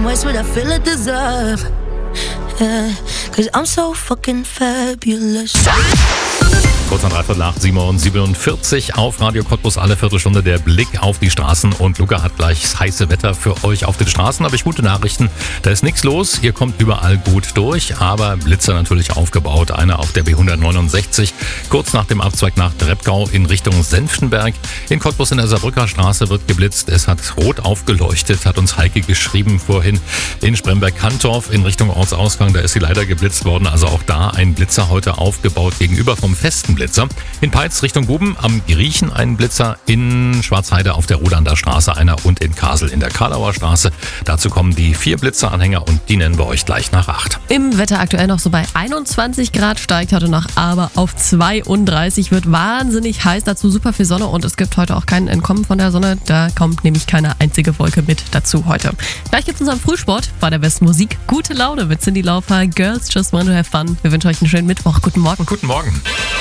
much would I feel I deserve? Yeah, 'cause I'm so fucking fabulous. Kurz nach 7:47 auf Radio Cottbus, alle Viertelstunde der Blick auf die Straßen. Und Luca hat gleich das heiße Wetter für euch auf den Straßen. Habe ich gute Nachrichten, da ist nichts los. Ihr kommt überall gut durch, aber Blitzer natürlich aufgebaut. Einer auf der B169, kurz nach dem Abzweig nach Dreppgau in Richtung Senftenberg. In Cottbus in der Saarbrücker Straße wird geblitzt. Es hat rot aufgeleuchtet, hat uns Heike geschrieben vorhin. In Spremberg-Kantorf in Richtung Ortsausgang, da ist sie leider geblitzt worden. Also auch da ein Blitzer heute aufgebaut gegenüber vom festen Blitzer. In Peitz Richtung Guben am Griechen ein Blitzer, in Schwarzheide auf der Rudander Straße einer und in Kasel in der Karlauer Straße. Dazu kommen die 4 Blitzeranhänger und die nennen wir euch gleich nach 8. Im Wetter aktuell noch so bei 21 Grad, steigt heute noch aber auf 32, wird wahnsinnig heiß, dazu super viel Sonne und es gibt heute auch kein Entkommen von der Sonne, da kommt nämlich keine einzige Wolke mit dazu heute. Gleich gibt es unseren Frühsport bei der besten Musik, gute Laune mit Cyndi Lauper, Girls Just Want to Have Fun. Wir wünschen euch einen schönen Mittwoch, guten Morgen. Guten Morgen.